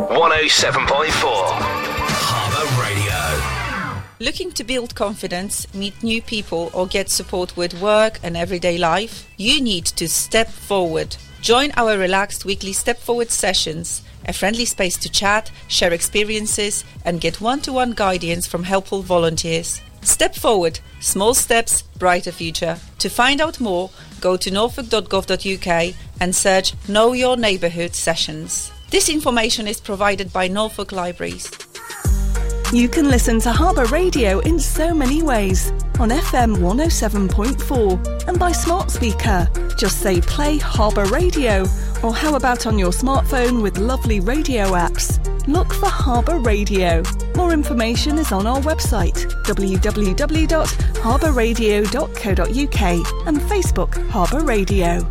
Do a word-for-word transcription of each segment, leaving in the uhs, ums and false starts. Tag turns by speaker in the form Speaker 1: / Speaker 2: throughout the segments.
Speaker 1: one oh seven point four Harbour Radio.
Speaker 2: Looking to build confidence, meet new people, or get support with work and everyday life? You need to step forward. Join our relaxed weekly Step Forward sessions, a friendly space to chat, share experiences, and get one-to-one guidance from helpful volunteers. Step Forward. Small steps, brighter future. To find out more, go to norfolk dot gov dot U K and search Know Your Neighbourhood Sessions. This information is provided by Norfolk Libraries.
Speaker 3: You can listen to Harbour Radio in so many ways. On F M one oh seven point four and by smart speaker. Just say play Harbour Radio. Or how about on your smartphone with lovely radio apps? Look for Harbour Radio. More information is on our website w w w dot harbour radio dot co dot U K and Facebook Harbour Radio.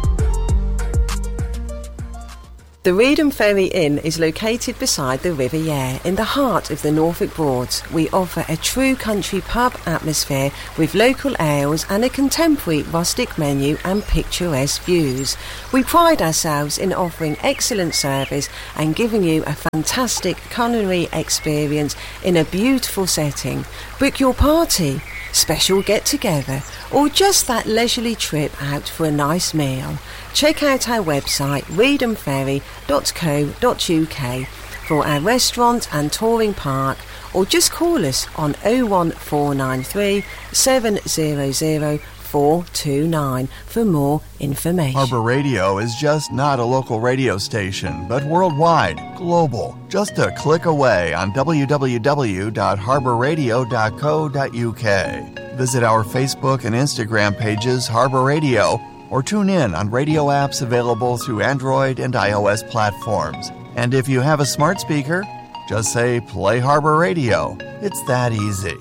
Speaker 4: The Reedham Ferry Inn is located beside the River Yare in the heart of the Norfolk Broads. We offer a true country pub atmosphere with local ales and a contemporary rustic menu and picturesque views. We pride ourselves in offering excellent service and giving you a fantastic culinary experience in a beautiful setting. Book your party, special get-together, or just that leisurely trip out for a nice meal. Check out our website reedham ferry dot co dot U K for our restaurant and touring park, or just call us on oh one four nine three seven zero zero four two nine for more information.
Speaker 5: Harbour Radio is just not a local radio station, but worldwide, global. Just a click away on w w w dot harbour radio dot co dot U K. Visit our Facebook and Instagram pages, Harbour Radio, or tune in on radio apps available through Android and iOS platforms. And if you have a smart speaker, just say play Harbour Radio. It's that easy.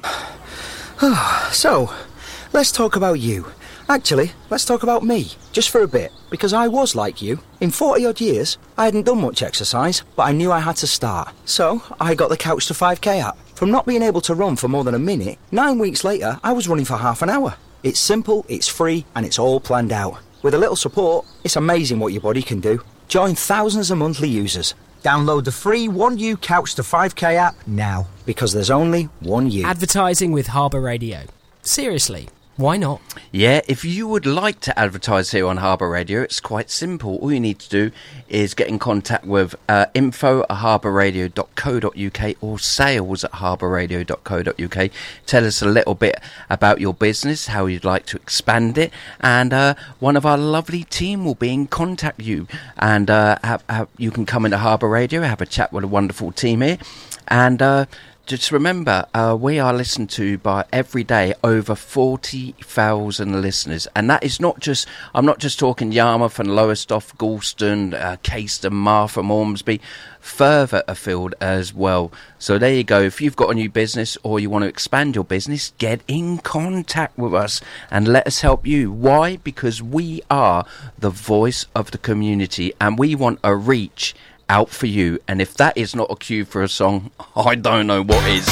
Speaker 6: So, let's talk about you. Actually, let's talk about me, just for a bit, because I was like you. In forty odd years, I hadn't done much exercise, but I knew I had to start. So, I got the Couch to five K app. From not being able to run for more than a minute, nine weeks later, I was running for half an hour. It's simple, it's free, and it's all planned out. With a little support, it's amazing what your body can do. Join thousands of monthly users. Download the free one U Couch to five K app now, because there's only one you.
Speaker 7: Advertising with Harbour Radio. Seriously, why not?
Speaker 8: Yeah, if you would like to advertise here on Harbour Radio, it's quite simple. All you need to do is get in contact with uh, info at harbour radio dot co dot U K or sales at harbour radio dot co dot U K. Tell us a little bit about your business, how you'd like to expand it, and uh, one of our lovely team will be in contact with you. And uh, have, have, you can come into Harbour Radio, have a chat with a wonderful team here, and uh, just remember, uh, we are listened to by every day over forty thousand listeners. And that is not just, I'm not just talking Yarmouth and Lowestoft, Galston, uh, Caiston, Martham, Ormsby, further afield as well. So there you go. If you've got a new business or you want to expand your business, get in contact with us and let us help you. Why? Because we are the voice of the community and we want a reach out for you, and if that is not a cue for a song, I don't know what is.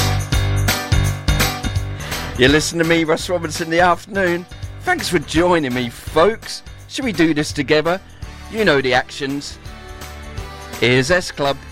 Speaker 8: You listen to me, Russ Robinson, in the afternoon. Thanks for joining me, folks. Should we do this together? You know the actions. Here's S Club.